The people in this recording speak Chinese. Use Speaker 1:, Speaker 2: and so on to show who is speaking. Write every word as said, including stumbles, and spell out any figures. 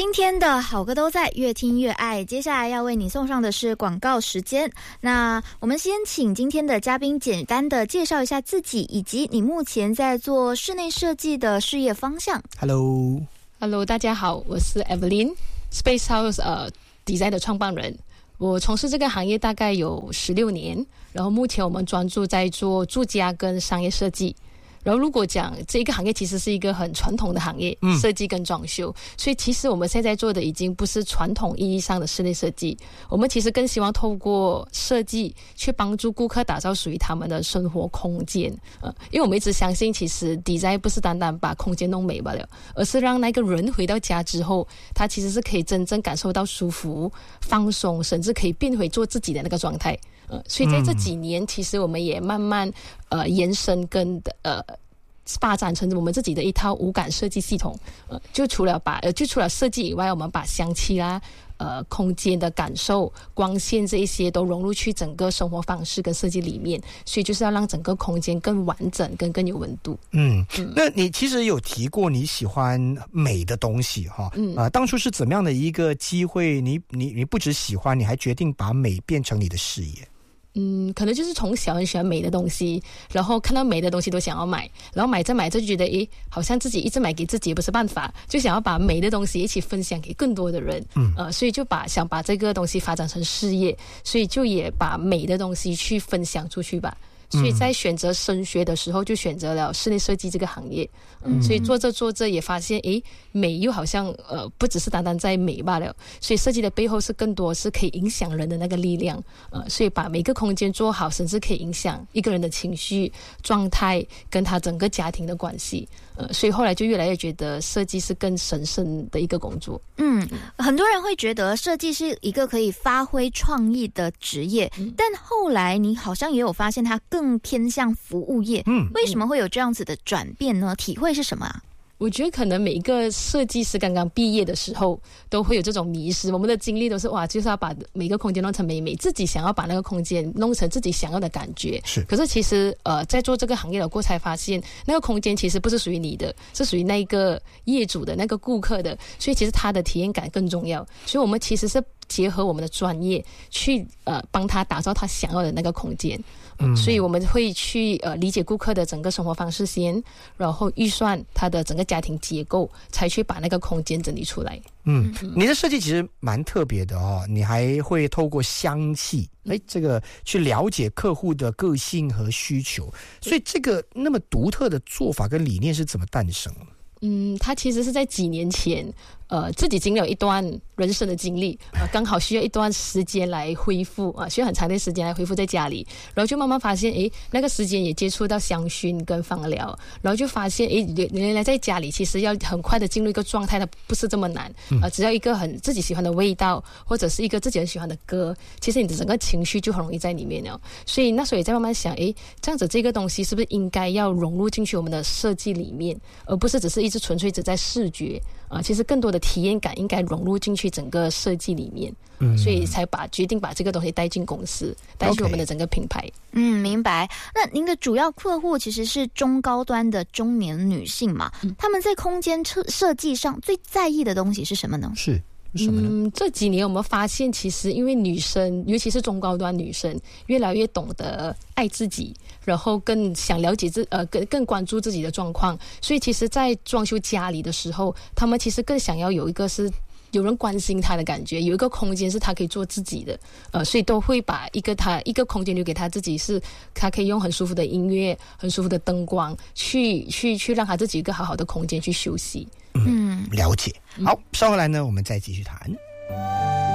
Speaker 1: 今天的好歌都在，越听越爱。接下来要为你送上的是广告时间。那我们先请今天的嘉宾简单的介绍一下自己，以及你目前在做室内设计的事业方向。
Speaker 2: Hello，
Speaker 3: Hello， 大家好，我是 Evelyn Space House 呃 Design 的创办人。我从事这个行业大概有十六年，然后目前我们专注在做住家跟商业设计。然后如果讲这个行业其实是一个很传统的行业，嗯，设计跟装修，所以其实我们现在做的已经不是传统意义上的室内设计，我们其实更希望透过设计去帮助顾客打造属于他们的生活空间。呃，因为我们一直相信其实 design 不是单单把空间弄美罢了，而是让那个人回到家之后，他其实是可以真正感受到舒服、放松，甚至可以变回做自己的那个状态。呃，所以在这几年，其实我们也慢慢呃延伸跟呃发展成我们自己的一套五感设计系统。呃，就除了把呃就除了设计以外，我们把香气啦、呃空间的感受、光线这一些都融入去整个生活方式跟设计里面，所以就是要让整个空间更完整、跟更有温度。
Speaker 2: 嗯，嗯那你其实有提过你喜欢美的东西哈，嗯啊、呃，当初是怎么样的一个机会？你你你不只喜欢，你还决定把美变成你的事业？
Speaker 3: 嗯，可能就是从小很喜欢美的东西，然后看到美的东西都想要买，然后买着买着就觉得，诶，好像自己一直买给自己也不是办法，就想要把美的东西一起分享给更多的人。嗯，呃，所以就把想把这个东西发展成事业，所以就也把美的东西去分享出去吧。所以在选择升学的时候，就选择了室内设计这个行业。嗯，所以做着做着也发现，诶，美又好像呃不只是单单在美罢了。所以设计的背后是更多是可以影响人的那个力量。呃，所以把每个空间做好，甚至可以影响一个人的情绪状态跟他整个家庭的关系。呃，所以后来就越来越觉得设计是更神圣的一个工作。
Speaker 1: 嗯，很多人会觉得设计是一个可以发挥创意的职业，嗯，但后来你好像也有发现它更偏向服务业。嗯，为什么会有这样子的转变呢？体会是什么啊？
Speaker 3: 我觉得可能每一个设计师刚刚毕业的时候都会有这种迷失，我们的经历都是哇，就是要把每个空间弄成美美，自己想要把那个空间弄成自己想要的感觉。是，可是其实呃，在做这个行业的过才发现，那个空间其实不是属于你的，是属于那个业主的那个顾客的，所以其实他的体验感更重要。所以我们其实是结合我们的专业去呃帮他打造他想要的那个空间。嗯，所以我们会去呃理解顾客的整个生活方式先，然后预算他的整个家庭结构，才去把那个空间整理出来。
Speaker 2: 嗯，你的设计其实蛮特别的哦，你还会透过香气，哎，这个去了解客户的个性和需求，所以这个那么独特的做法跟理念是怎么诞生的？
Speaker 3: 嗯，他其实是在几年前，呃，自己经历了一段人生的经历，呃，刚好需要一段时间来恢复啊，需要很长的时间来恢复在家里，然后就慢慢发现，诶，那个时间也接触到香薰跟芳疗，然后就发现，诶，原来在家里其实要很快的进入一个状态，它不是这么难，啊、呃，只要一个很自己喜欢的味道，或者是一个自己很喜欢的歌，其实你的整个情绪就很容易在里面了。所以那时候也在慢慢想，诶，这样子这个东西是不是应该要融入进去我们的设计里面，而不是只是一是纯粹只在视觉啊、呃，其实更多的体验感应该融入进去整个设计里面，嗯，所以才把决定把这个东西带进公司，带进我们的整个品牌。Okay.
Speaker 1: 嗯，明白。那您的主要客户其实是中高端的中年女性嘛？嗯，他们在空间设设计上最在意的东西是什么呢？
Speaker 2: 是。什么呢？
Speaker 3: 嗯，这几年我们发现，其实因为女生，尤其是中高端女生，越来越懂得爱自己，然后更想了解自呃更更关注自己的状况，所以其实，在装修家里的时候，他们其实更想要有一个是有人关心他的感觉，有一个空间是他可以做自己的，呃，所以都会把一个他一个空间留给他自己，是他可以用很舒服的音乐、很舒服的灯光，去去去让他自己一个好好的空间去休息。
Speaker 2: 嗯，了解。好，稍后来呢，我们再继续谈。